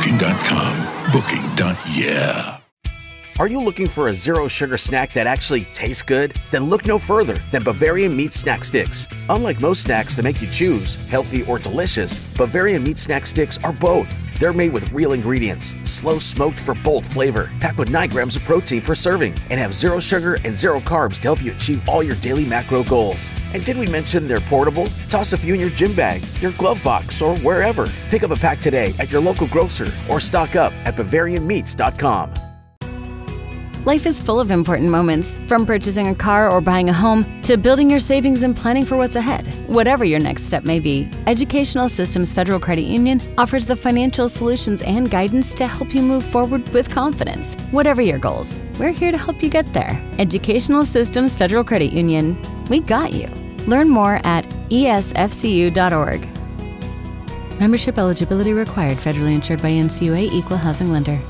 Booking.com. Booking.yeah. Are you looking for a zero-sugar snack that actually tastes good? Then look no further than Bavarian Meat Snack Sticks. Unlike most snacks that make you choose, healthy or delicious, Bavarian Meat Snack Sticks are both. They're made with real ingredients, slow smoked for bold flavor, packed with 9 grams of protein per serving, and have zero sugar and zero carbs to help you achieve all your daily macro goals. And did we mention they're portable? Toss a few in your gym bag, your glove box, or wherever. Pick up a pack today at your local grocer or stock up at BavarianMeats.com. Life is full of important moments, from purchasing a car or buying a home to building your savings and planning for what's ahead. Whatever your next step may be, Educational Systems Federal Credit Union offers the financial solutions and guidance to help you move forward with confidence. Whatever your goals, we're here to help you get there. Educational Systems Federal Credit Union, we got you. Learn more at esfcu.org. Membership eligibility required. Federally insured by NCUA. Equal housing lender.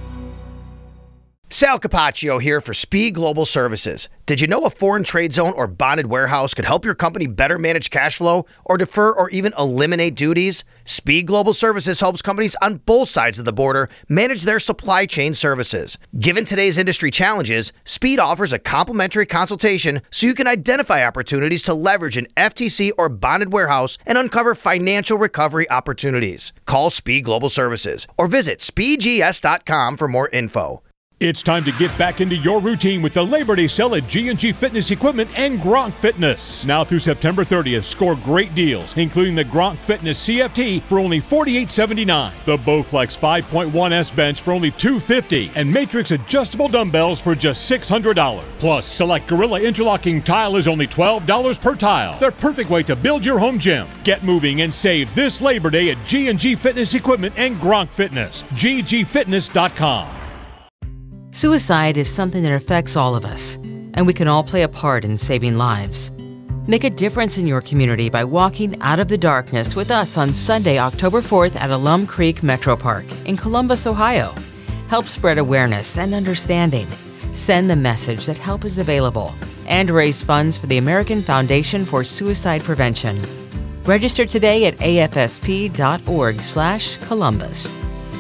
Sal Capaccio here for Speed Global Services. Did you know a foreign trade zone or bonded warehouse could help your company better manage cash flow or defer or even eliminate duties? Speed Global Services helps companies on both sides of the border manage their supply chain services. Given today's industry challenges, Speed offers a complimentary consultation so you can identify opportunities to leverage an FTC or bonded warehouse and uncover financial recovery opportunities. Call Speed Global Services or visit speedgs.com for more info. It's time to get back into your routine with the Labor Day sale at G&G Fitness Equipment and Gronk Fitness. Now through September 30th, score great deals, including the Gronk Fitness CFT for only $48.79, the Bowflex 5.1S bench for only $250, and Matrix adjustable dumbbells for just $600. Plus, select Gorilla interlocking tile is only $12 per tile. The perfect way to build your home gym. Get moving and save this Labor Day at G&G Fitness Equipment and Gronk Fitness. ggfitness.com. Suicide is something that affects all of us, and we can all play a part in saving lives. Make a difference in your community by walking out of the darkness with us on Sunday, October 4th at Alum Creek Metro Park in Columbus, Ohio. Help spread awareness and understanding. Send the message that help is available and raise funds for the American Foundation for Suicide Prevention. Register today at afsp.org/Columbus.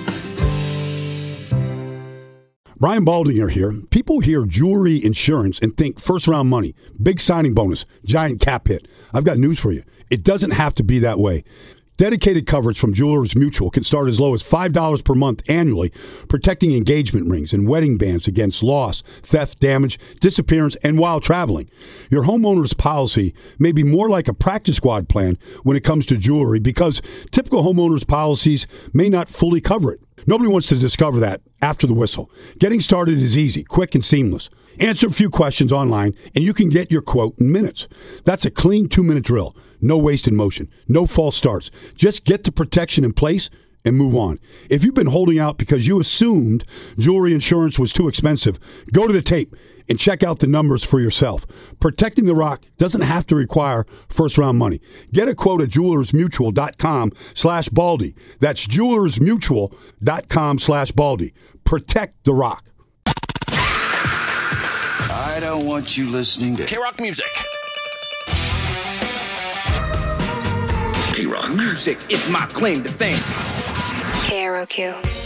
Brian Baldinger here. People hear jewelry insurance and think first round money, big signing bonus, giant cap hit. I've got news for you. It doesn't have to be that way. Dedicated coverage from Jewelers Mutual can start as low as $5 per month annually, protecting engagement rings and wedding bands against loss, theft, damage, disappearance, and while traveling. Your homeowner's policy may be more like a practice squad plan when it comes to jewelry because typical homeowners' policies may not fully cover it. Nobody wants to discover that after the whistle. Getting started is easy, quick, and seamless. Answer a few questions online, and you can get your quote in minutes. That's a clean 2-minute drill. No wasted motion. No false starts. Just get the protection in place and move on. If you've been holding out because you assumed jewelry insurance was too expensive, go to the tape and check out the numbers for yourself. Protecting the rock doesn't have to require first-round money. Get a quote at jewelersmutual.com/Baldy. That's jewelersmutual.com/Baldy. Protect the rock. I don't want you listening to K-Rock music. K-Rock music is my claim to fame. KROQ.